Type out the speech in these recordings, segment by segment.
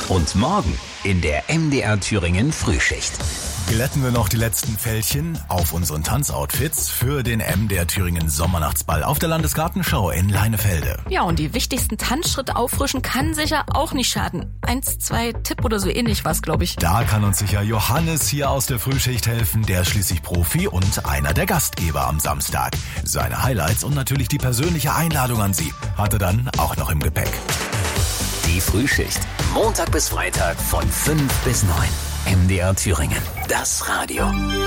Und morgen in der MDR Thüringen Frühschicht. Glätten wir noch die letzten Fältchen auf unseren Tanzoutfits für den MDR Thüringen Sommernachtsball auf der Landesgartenschau in Leinefelde. Ja, und die wichtigsten Tanzschritte auffrischen kann sicher auch nicht schaden. 1, 2 Tipp oder so ähnlich was, glaube ich. Da kann uns sicher Johannes hier aus der Frühschicht helfen. Der ist schließlich Profi und einer der Gastgeber am Samstag. Seine Highlights und natürlich die persönliche Einladung an Sie hat er dann auch noch im Gepäck. Die Frühschicht. Montag bis Freitag von 5 bis 9. MDR Thüringen. Das Radio.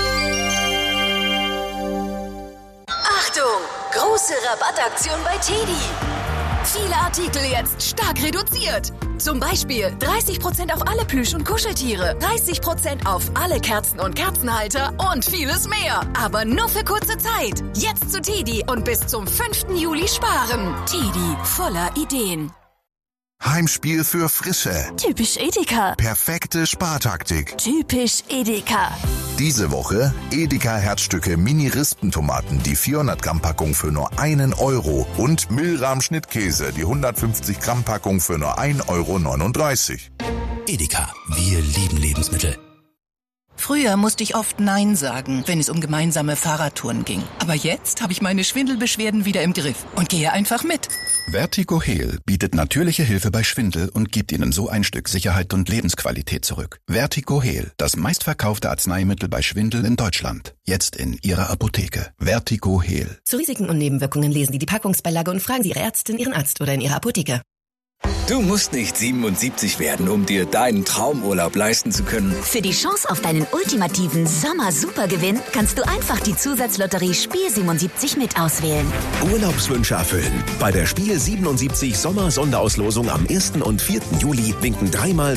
Achtung! Große Rabattaktion bei TEDi. Viele Artikel jetzt stark reduziert. Zum Beispiel 30% auf alle Plüsch- und Kuscheltiere, 30% auf alle Kerzen und Kerzenhalter und vieles mehr. Aber nur für kurze Zeit. Jetzt zu TEDi und bis zum 5. Juli sparen. TEDi, voller Ideen. Heimspiel für Frische. Typisch Edeka. Perfekte Spartaktik. Typisch Edeka. Diese Woche Edeka Herzstücke Mini-Rispentomaten, die 400 Gramm Packung für nur 1 Euro und Milram Schnittkäse, die 150 Gramm Packung für nur 1,39 Euro. Edeka, wir lieben Lebensmittel. Früher musste ich oft Nein sagen, wenn es um gemeinsame Fahrradtouren ging. Aber jetzt habe ich meine Schwindelbeschwerden wieder im Griff und gehe einfach mit. Vertigo Heal bietet natürliche Hilfe bei Schwindel und gibt Ihnen so ein Stück Sicherheit und Lebensqualität zurück. Vertigo Heal, das meistverkaufte Arzneimittel bei Schwindel in Deutschland. Jetzt in Ihrer Apotheke. Vertigo Heal. Zu Risiken und Nebenwirkungen lesen Sie die Packungsbeilage und fragen Sie Ihre Ärztin, Ihren Arzt oder in Ihrer Apotheke. Du musst nicht 77 werden, um dir deinen Traumurlaub leisten zu können. Für die Chance auf deinen ultimativen Sommer-Supergewinn kannst du einfach die Zusatzlotterie Spiel 77 mit auswählen. Urlaubswünsche erfüllen. Bei der Spiel 77 Sommer-Sonderauslosung am 1. und 4. Juli winken 3 mal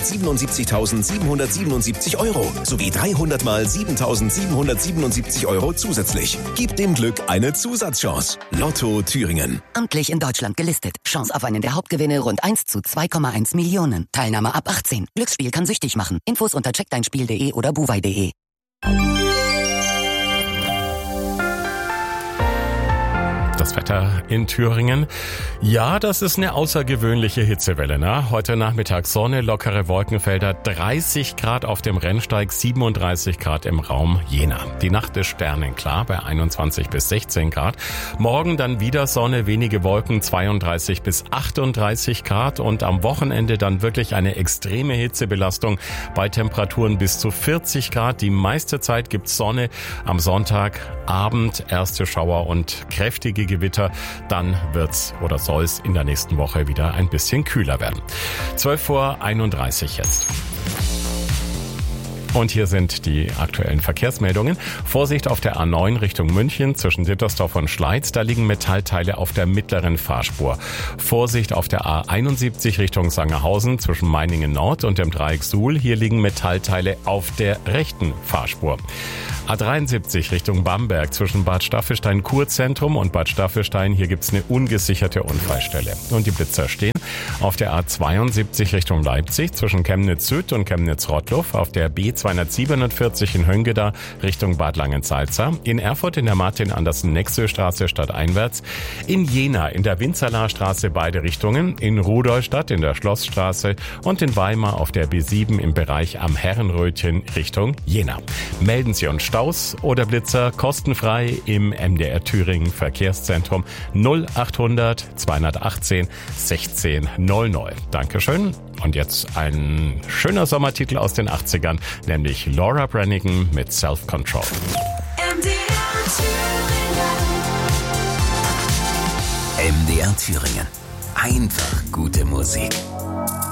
777.777 Euro sowie 300 mal 7.777 Euro zusätzlich. Gib dem Glück eine Zusatzchance. Lotto Thüringen. Amtlich in Deutschland gelistet. Chance auf einen der Hauptgewinne rund 1 zu 2,1 Millionen. Teilnahme ab 18. Glücksspiel kann süchtig machen. Infos unter checkdeinspiel.de oder buwei.de. Das Wetter in Thüringen. Ja, das ist eine außergewöhnliche Hitzewelle, ne? Heute Nachmittag Sonne, lockere Wolkenfelder, 30 Grad auf dem Rennsteig, 37 Grad im Raum Jena. Die Nacht ist sternenklar bei 21 bis 16 Grad. Morgen dann wieder Sonne, wenige Wolken, 32 bis 38 Grad und am Wochenende dann wirklich eine extreme Hitzebelastung bei Temperaturen bis zu 40 Grad. Die meiste Zeit gibt's Sonne. Am Sonntagabend erste Schauer und kräftige Gewitter, dann wird's oder soll's in der nächsten Woche wieder ein bisschen kühler werden. 12:31 Uhr jetzt. Und hier sind die aktuellen Verkehrsmeldungen. Vorsicht auf der A9 Richtung München zwischen Dittersdorf und Schleiz. Da liegen Metallteile auf der mittleren Fahrspur. Vorsicht auf der A71 Richtung Sangerhausen zwischen Meiningen Nord und dem Dreieck Suhl. Hier liegen Metallteile auf der rechten Fahrspur. A73 Richtung Bamberg zwischen Bad Staffelstein-Kurzentrum und Bad Staffelstein. Hier gibt's eine ungesicherte Unfallstelle. Und die Blitzer stehen auf der A72 Richtung Leipzig zwischen Chemnitz Süd und Chemnitz Rottluff, auf der B247 in Höngeda Richtung Bad Langensalza, in Erfurt in der Martin-Andersen-Nexö-Straße stadteinwärts, in Jena in der Winzerlarstraße beide Richtungen, in Rudolstadt in der Schlossstraße und in Weimar auf der B7 im Bereich am Herrenrötchen Richtung Jena. Melden Sie uns Staus oder Blitzer kostenfrei im MDR Thüringen Verkehrszentrum 0800 218 1600. Dankeschön. Und jetzt ein schöner Sommertitel aus den 80ern, nämlich Laura Branigan mit Self-Control. MDR Thüringen. Einfach gute Musik.